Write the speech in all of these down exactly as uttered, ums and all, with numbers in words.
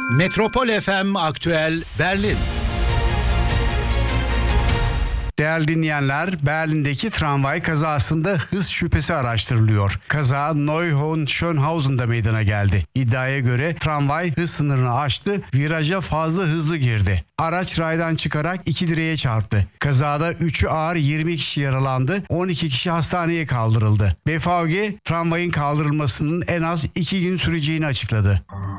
Metropol F M Aktüel Berlin. Değerli dinleyenler, Berlin'deki tramvay kazasında hız şüphesi araştırılıyor. Kaza Neuhofen-Schönhausen'da meydana geldi. İddiaya göre tramvay hız sınırını aştı, viraja fazla hızlı girdi. Araç raydan çıkarak iki direğe çarptı. Kazada üçü ağır yirmi kişi yaralandı, on iki kişi hastaneye kaldırıldı. B V G, tramvayın kaldırılmasının en az iki gün süreceğini açıkladı.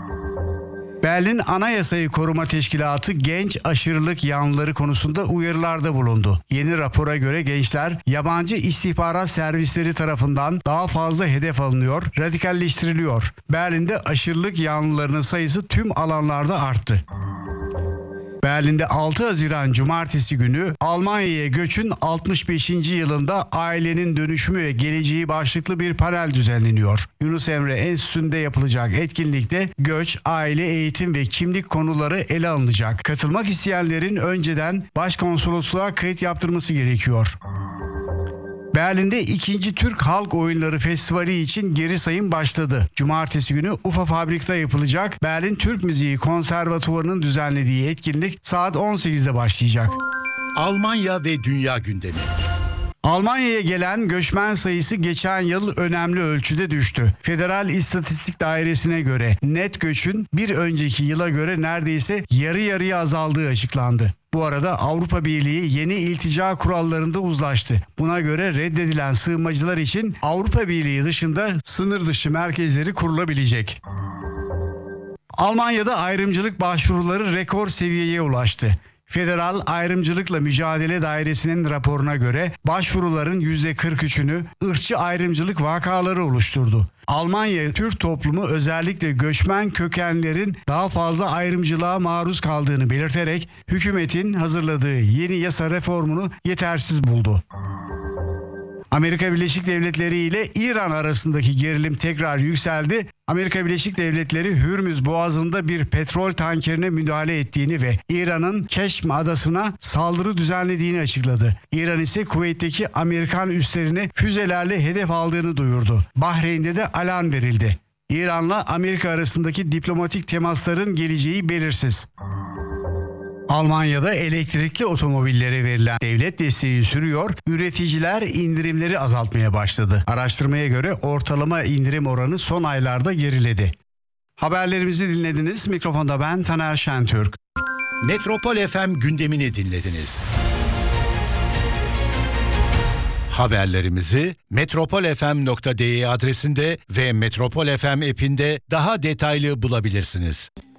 Berlin Anayasayı Koruma Teşkilatı genç aşırılık yanlıları konusunda uyarılarda bulundu. Yeni rapora göre gençler yabancı istihbarat servisleri tarafından daha fazla hedef alınıyor, radikalleştiriliyor. Berlin'de aşırılık yanlılarının sayısı tüm alanlarda arttı. Berlin'de altı Haziran Cumartesi günü Almanya'ya göçün altmış beşinci yılında ailenin dönüşümü ve geleceği başlıklı bir panel düzenleniyor. Yunus Emre Enstitüsü'nde yapılacak etkinlikte göç, aile, eğitim ve kimlik konuları ele alınacak. Katılmak isteyenlerin önceden başkonsolosluğa kayıt yaptırması gerekiyor. Berlin'de ikinci Türk Halk Oyunları Festivali için geri sayım başladı. Cumartesi günü Ufa Fabrik'te yapılacak Berlin Türk Müziği Konservatuvarı'nın düzenlediği etkinlik saat on sekizde başlayacak. Almanya ve dünya gündemi. Almanya'ya gelen göçmen sayısı geçen yıl önemli ölçüde düştü. Federal İstatistik Dairesi'ne göre net göçün bir önceki yıla göre neredeyse yarı yarıya azaldığı açıklandı. Bu arada Avrupa Birliği yeni iltica kurallarında uzlaştı. Buna göre reddedilen sığınmacılar için Avrupa Birliği dışında sınır dışı merkezleri kurulabilecek. Almanya'da ayrımcılık başvuruları rekor seviyeye ulaştı. Federal Ayrımcılıkla Mücadele Dairesi'nin raporuna göre başvuruların yüzde kırk üçünü ırkçı ayrımcılık vakaları oluşturdu. Almanya Türk toplumu özellikle göçmen kökenlerin daha fazla ayrımcılığa maruz kaldığını belirterek hükümetin hazırladığı yeni yasa reformunu yetersiz buldu. Amerika Birleşik Devletleri ile İran arasındaki gerilim tekrar yükseldi. Amerika Birleşik Devletleri Hürmüz Boğazı'nda bir petrol tankerine müdahale ettiğini ve İran'ın Keşm adasına saldırı düzenlediğini açıkladı. İran ise Kuveyt'teki Amerikan üslerine füzelerle hedef aldığını duyurdu. Bahreyn'de de alarm verildi. İran'la Amerika arasındaki diplomatik temasların geleceği belirsiz. Almanya'da elektrikli otomobillere verilen devlet desteği sürüyor, üreticiler indirimleri azaltmaya başladı. Araştırmaya göre ortalama indirim oranı son aylarda geriledi. Haberlerimizi dinlediniz. Mikrofonda ben Taner Şentürk. Metropol F M gündemini dinlediniz. Haberlerimizi metropol f m nokta d e adresinde ve Metropol F M app'inde daha detaylı bulabilirsiniz.